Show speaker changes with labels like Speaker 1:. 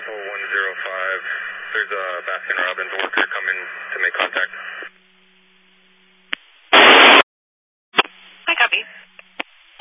Speaker 1: 105. There's a Baskin Robbins worker coming to